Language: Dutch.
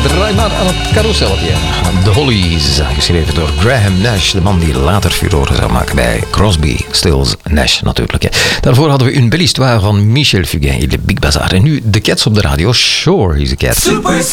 draai maar aan het carouselletje. The Hollies, geschreven door Graham Nash, de man die later furoren zou maken bij Crosby, Stills, Nash natuurlijk. Hè. Daarvoor hadden we Une Belle Histoire van Michel Fugain, Le Big Bazar. En nu de Cats op de radio. Sure, he's a cat.